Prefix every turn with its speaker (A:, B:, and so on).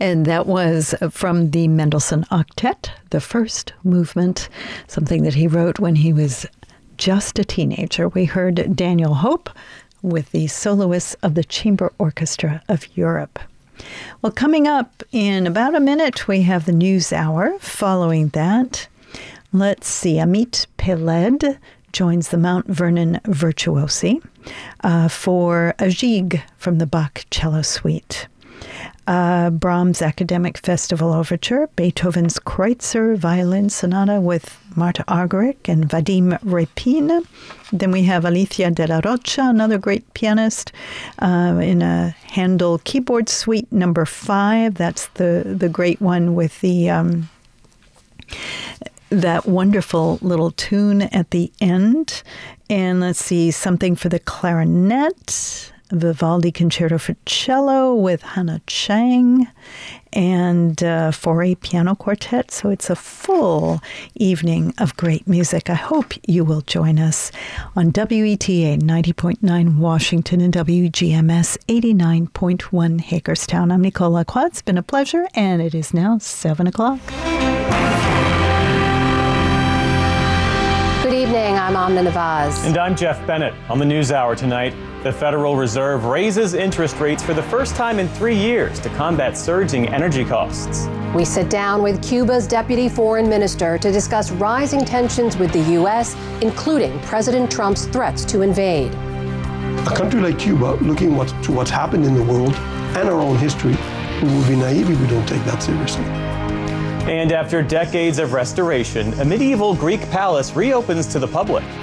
A: And that was from the Mendelssohn Octet, the first movement, something that he wrote when he was just a teenager. We heard Daniel Hope with the soloists of the Chamber Orchestra of Europe. Well, coming up in about a minute, we have the News Hour. Following that, let's see, Amit Peled joins the Mount Vernon Virtuosi for a Gigue from the Bach Cello Suite. Brahms Academic Festival Overture, Beethoven's Kreutzer Violin Sonata with Marta Argerich and Vadim Repin. Then we have Alicia de la Rocha, another great pianist, in a Handel Keyboard Suite number 5. That's the great one with the that wonderful little tune at the end. And let's see, something for the clarinet, Vivaldi Concerto for Cello with Hannah Chang, and Fauré Piano Quartet. So it's a full evening of great music. I hope you will join us on WETA 90.9 Washington and WGMS 89.1 Hagerstown. I'm Nicole Lacroix. It's been a pleasure, and it is now 7 o'clock.
B: Good evening, I'm Amna Nawaz.
C: And I'm Jeff Bennett. On the News Hour tonight, the Federal Reserve raises interest rates for the first time in 3 years to combat surging energy costs.
B: We sit down with Cuba's deputy foreign minister to discuss rising tensions with the U.S., including President Trump's threats to invade.
D: A country like Cuba, looking to what's happened in the world and our own history, we would be naive if we don't take that seriously.
C: And after decades of restoration, a medieval Greek palace reopens to the public.